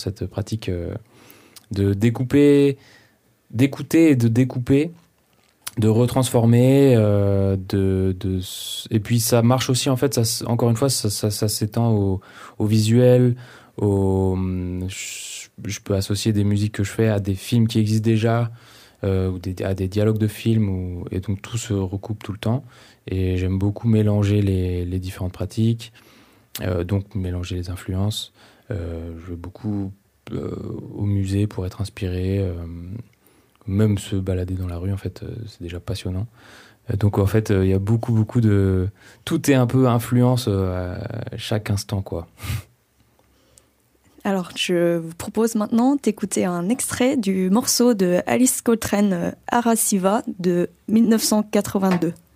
Cette pratique de découper, d'écouter et de découper, de retransformer, et puis ça marche aussi en fait. Encore une fois, ça s'étend au visuel, je peux associer des musiques que je fais à des films qui existent déjà, ou à des dialogues de films, et donc tout se recoupe tout le temps. Et j'aime beaucoup mélanger les différentes pratiques, donc mélanger les influences. Je vais beaucoup au musée pour être inspiré, même se balader dans la rue, en fait, c'est déjà passionnant. Donc en fait, il y a beaucoup de... Tout est un peu influence à chaque instant, quoi. Alors, je vous propose maintenant d'écouter un extrait du morceau de Alice Coltrane, Ara Siva, de 1982.